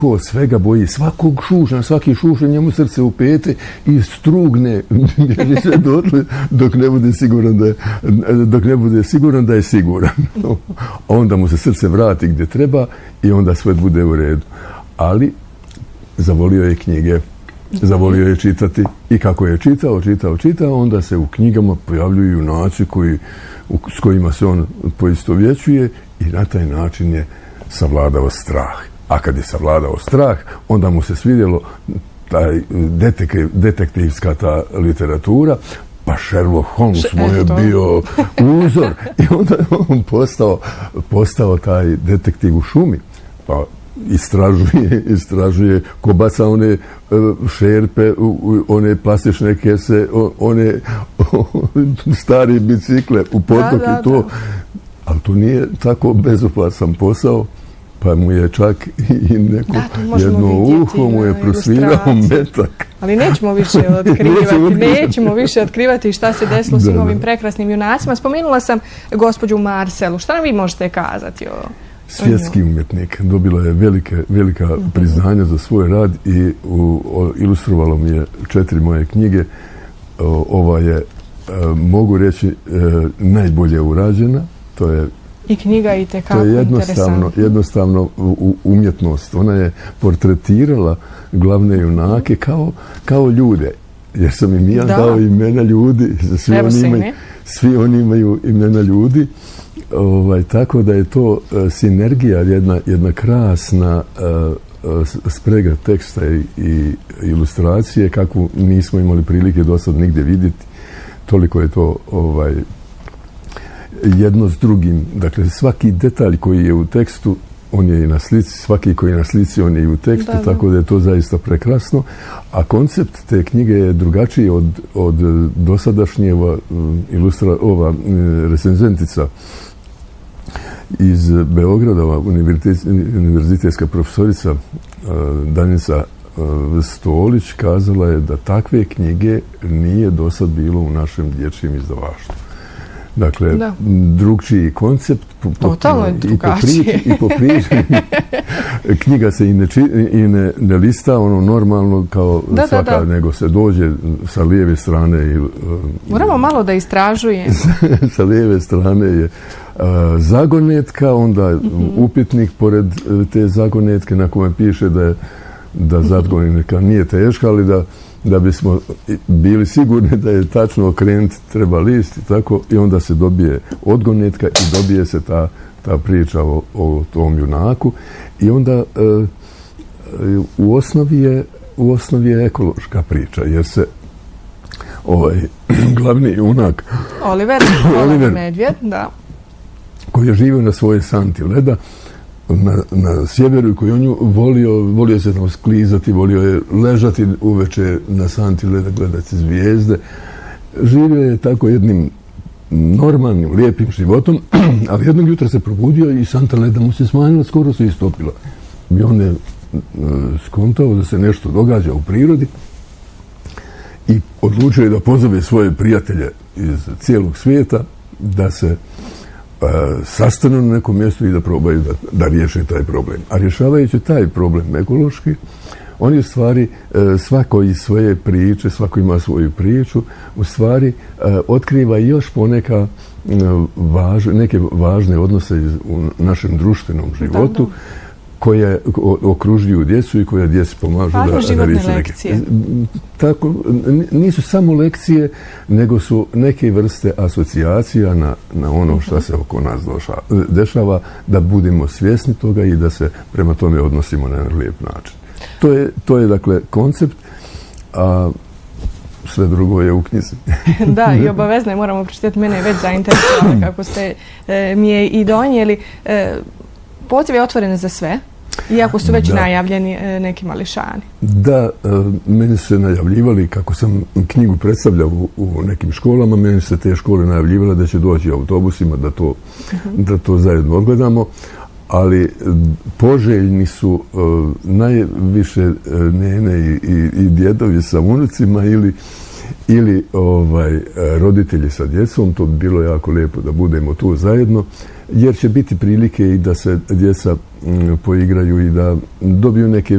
ko svega boji, svakog šuša, svaki šuša njemu srce u pete i strugne sve dotle dok ne bude siguran da je siguran. Onda mu se srce vrati gdje treba i onda sve bude u redu. Ali zavolio je knjige, zavolio je čitati i kako je čitao, onda se u knjigama pojavljuju junaci s kojima se on poistovjećuje i na taj način je savladao strah. A kad je savladao strah, onda mu se svidjelo taj detektivska ta literatura, pa Sherlock Holmes mu je bio uzor i onda je on postao taj detektiv u šumi. Pa istražuje ko baca one šerpe, one plastične kese, one stari bicikle u potok i to. Ali to nije tako bezopasan posao. Pa mu je čak i neko jedno uho mu je prosvirao metak. Ali nećemo više otkrivati šta se desilo svim ovim prekrasnim junacima. Spomenula sam gospođu Marcelu. Šta nam vi možete kazati o svjetski umjetnik? Dobila je velika priznanja za svoj rad i ilustrovalo mi je 4 moje knjige. Ova je, mogu reći, najbolje urađena. To je i knjiga i tekako interesantna. To je jednostavno umjetnost. Ona je portretirala glavne junake kao ljude. Jer sam im ja dao imena ljudi. Svi oni imaju imena ljudi. Tako da je to sinergija, jedna krasna sprega teksta i ilustracije kakvu nismo imali prilike do sad nigdje vidjeti. Toliko je to jedno s drugim. Dakle, svaki detalj koji je u tekstu, on je i na slici, svaki koji je na slici, on je i u tekstu, tako da je to zaista prekrasno. A koncept te knjige je drugačiji od dosadašnje. Ova recenzentica iz Beograda, univerzitetska profesorica Danica Stolić kazala je da takve knjige nije do sad bilo u našem dječjem izdavaštvu. Dakle, drugčiji koncept i po priči. Knjiga se i ne lista ono normalno kao svaka, nego se dođe sa lijeve strane. Moramo malo da istražujem. Sa lijeve strane je zagonetka, onda upitnik pored te zagonetke na kome piše da zagonetka nije teška, ali da bismo bili sigurni da je tačno okrenuti treba list i tako, i onda se dobije odgonetka i dobije se ta priča o tom junaku i onda u osnovi je ekološka priča, jer se glavni junak Oliver Medvjed, koji je živio na svoje santi leda na sjeveru i koji on ju volio se tamo sklizati, volio je ležati uveče na santi leda, gledati zvijezde. Živio je tako jednim normalnim, lijepim životom, ali jednog jutra se probudio i santa leda mu se smanjila, skoro se istopila. I on je skontao da se nešto događa u prirodi i odlučio je da pozove svoje prijatelje iz cijelog svijeta da se sastanu na nekom mjestu i da probaju da riješe taj problem. A rješavajući taj problem ekološki, oni u stvari, svako iz svoje priče, svako ima svoju priču, u stvari otkriva još poneka neke važne odnose u našem društvenom životu koje okružuju djecu i koje djeci pomažu da riješe lekcije. Tako, nisu samo lekcije, nego su neke vrste asocijacija na ono što se oko nas dešava, da budemo svjesni toga i da se prema tome odnosimo na lijep način. To je dakle koncept, a sve drugo je u knjizi. Da, i obavezno je, moramo pročitati, mene je već zainteresovalo kako ste mi je i donijeli. Poziv je otvoren za sve, iako su već najavljeni neki mališani. Da, meni su se najavljivali, kako sam knjigu predstavljao u nekim školama, meni su se te škole najavljivale da će doći autobusima da to zajedno odgledamo, ali poželjni su najviše nene i djedovi sa unucima ili roditelji sa djecom. To bi bilo jako lijepo da budemo tu zajedno, jer će biti prilike i da se djeca poigraju i da dobiju neke